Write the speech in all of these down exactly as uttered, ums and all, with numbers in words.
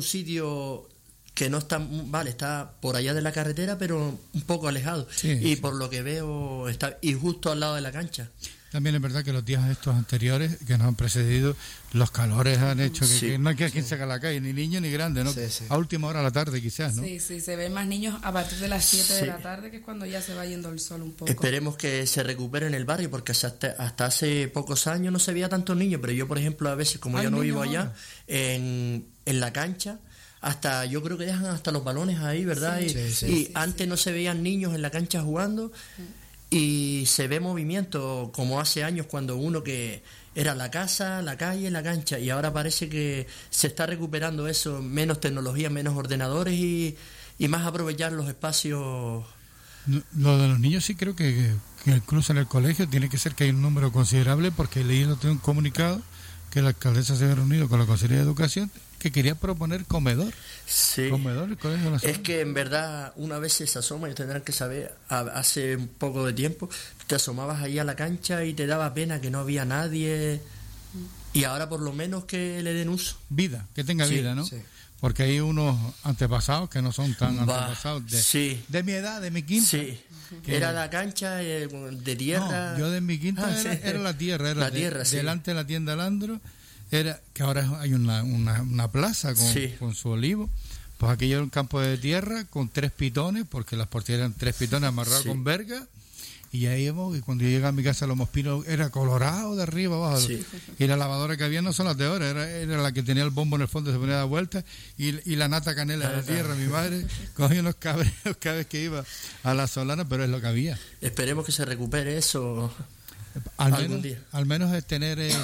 sitio que no está, vale, está por allá de la carretera, pero un poco alejado. Sí, y sí. Por lo que veo, está y justo al lado de la cancha. También es verdad que los días estos anteriores que nos han precedido, los calores han hecho que, sí, que no hay quien saque a la calle, ni niño ni grande, ¿no? Sí, sí. A última hora de la tarde quizás, ¿no? Sí, sí, se ven más niños a partir de las siete sí. de la tarde, que es cuando ya se va yendo el sol un poco. Esperemos que se recupere en el barrio, porque hasta, hasta hace pocos años no se veía tantos niños, pero yo, por ejemplo, a veces, como yo no vivo allá, en, en la cancha, hasta yo creo que dejan hasta los balones ahí, ¿verdad? Sí, y sí, sí, y sí, antes sí. no se veían niños en la cancha jugando. Sí. Y se ve movimiento como hace años, cuando uno que era la casa, la calle, la cancha, y ahora parece que se está recuperando eso, menos tecnología, menos ordenadores y, y más aprovechar los espacios. Lo de los niños sí creo que, que incluso en el colegio tiene que ser que hay un número considerable, porque leí un comunicado que la alcaldesa se había reunido con la Consejería de Educación, que quería proponer comedor. Sí. Comedor, el colegio de la es que en verdad una vez se asoma, y tendrán que saber, hace un poco de tiempo, te asomabas ahí a la cancha y te daba pena que no había nadie, y ahora por lo menos que le den uso. Vida, que tenga sí, vida, ¿no? Sí. Porque hay unos antepasados que no son tan Va, antepasados de, sí. de mi edad, de mi quinta. Sí. Que era la cancha eh, de tierra. No, yo de mi quinta ah, era, sí. era la tierra, era la tierra, de, sí. delante de la tienda Landro, era que ahora hay una, una, una plaza con, sí. con su olivo. Pues aquello era un campo de tierra con tres pitones, porque las porterías eran tres pitones amarrados sí. con verga. Y ahí íbamos, y cuando yo llegaba a mi casa, los mospinos era colorado de arriba abajo. Sí. Y la lavadora que había no son las de ahora, era, era la que tenía el bombo en el fondo, se ponía de vuelta, y, y la nata canela de tierra. Mi madre cogía unos cabreos cada vez que iba a la Solana, pero es lo que había. Esperemos que se recupere eso al algún menos, día. Al menos es tener eh,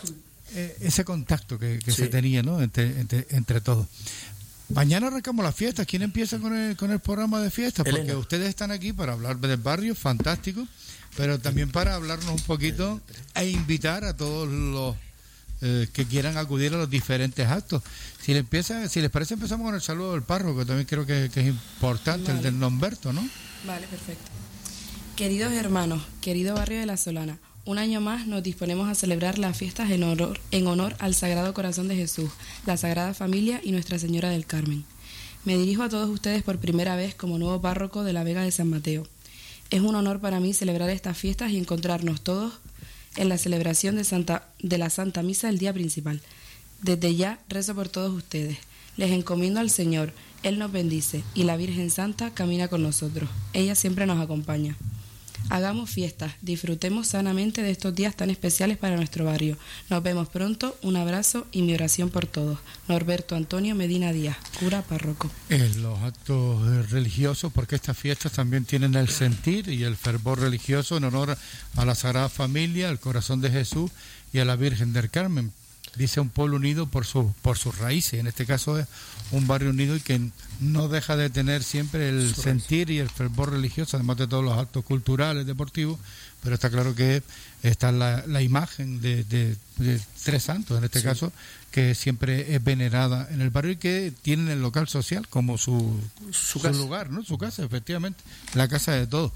eh, ese contacto que, que sí. se tenía, ¿no? Entre, entre, entre todos. Mañana arrancamos las fiestas. ¿Quién empieza con el, con el programa de fiestas? Porque Elena. Ustedes están aquí para hablar del barrio, fantástico, pero también para hablarnos un poquito e invitar a todos los eh, que quieran acudir a los diferentes actos. Si les, empieza, si les parece, empezamos con el saludo del párroco, que también creo que, que es importante, vale. El del Nomberto, ¿no? Vale, perfecto. Queridos hermanos, querido barrio de La Solana, un año más nos disponemos a celebrar las fiestas en honor, en honor al Sagrado Corazón de Jesús, la Sagrada Familia y Nuestra Señora del Carmen. Me dirijo a todos ustedes por primera vez como nuevo párroco de la Vega de San Mateo. Es un honor para mí celebrar estas fiestas y encontrarnos todos en la celebración de, Santa, de la Santa Misa el día principal. Desde ya rezo por todos ustedes. Les encomiendo al Señor, Él nos bendice y la Virgen Santa camina con nosotros. Ella siempre nos acompaña. Hagamos fiestas, disfrutemos sanamente de estos días tan especiales para nuestro barrio. Nos vemos pronto, un abrazo y mi oración por todos. Norberto Antonio Medina Díaz, cura párroco. En los actos religiosos, porque estas fiestas también tienen el sentir y el fervor religioso en honor a la Sagrada Familia, al Corazón de Jesús y a la Virgen del Carmen. Dice un pueblo unido por, su, por sus raíces, en este caso es un barrio unido y que no deja de tener siempre el sentir y el fervor religioso, además de todos los actos culturales, deportivos, pero está claro que está la, la imagen de, de, de tres santos, en este sí. caso, que siempre es venerada en el barrio y que tienen el local social como su, su, su lugar, ¿no? Su casa, efectivamente, la casa de todos.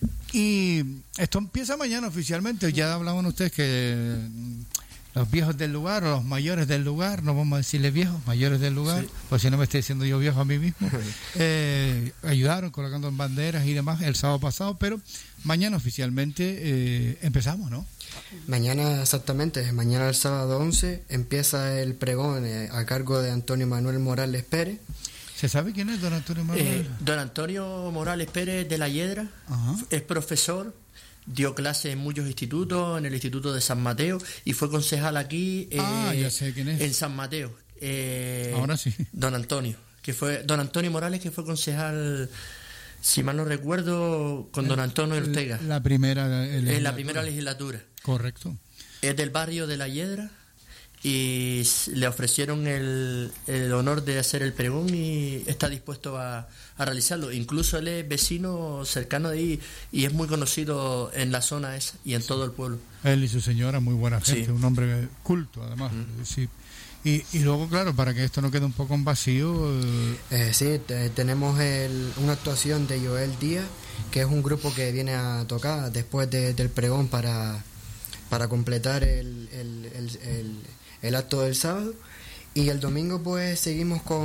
Y esto empieza mañana oficialmente, ya hablaban ustedes que los viejos del lugar o los mayores del lugar, no vamos a decirle viejos, mayores del lugar, sí. Pues si no me estoy diciendo yo viejo a mí mismo, eh, ayudaron colocando en banderas y demás el sábado pasado, pero mañana oficialmente eh, empezamos, ¿no? Mañana exactamente, mañana el sábado once empieza el pregón eh, a cargo de Antonio Manuel Morales Pérez. ¿Se sabe quién es don Antonio Morales? Eh, don Antonio Morales Pérez de la Hiedra. Ajá. Es profesor. Dio clases en muchos institutos, en el Instituto de San Mateo, y fue concejal aquí eh, ah, ya sé quién es. En San Mateo. Eh, Ahora sí. Don Antonio, que fue don Antonio Morales, que fue concejal, si mal no recuerdo, con don Antonio Ortega. La primera En la primera legislatura. Correcto. Es del barrio de La Hiedra y le ofrecieron el, el honor de hacer el pregón y está dispuesto a, a realizarlo. Incluso él es vecino cercano de ahí y es muy conocido en la zona esa y en sí. todo el pueblo. Él y su señora, muy buena gente, sí. Un hombre culto además. Mm. Sí. Y, y luego, claro, para que esto no quede un poco en vacío... Eh, eh, sí, te, tenemos el, una actuación de Joel Díaz, que es un grupo que viene a tocar después de, del pregón para, para completar el, el, el, el, el acto del sábado. Y el domingo pues seguimos con